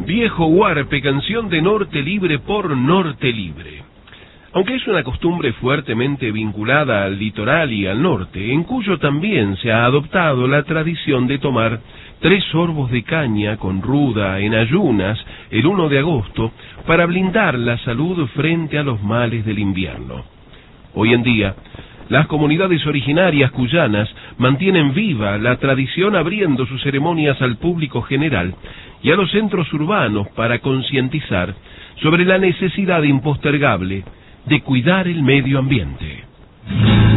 Viejo Huarpe, canción de Norte Libre por Norte Libre. Aunque es una costumbre fuertemente vinculada al litoral y al norte, en Cuyo también se ha adoptado la tradición de tomar 3 sorbos de caña con ruda en ayunas el 1 de agosto para blindar la salud frente a los males del invierno. Hoy en día, las comunidades originarias cuyanas mantienen viva la tradición abriendo sus ceremonias al público general y a los centros urbanos para concientizar sobre la necesidad impostergable de cuidar el medio ambiente.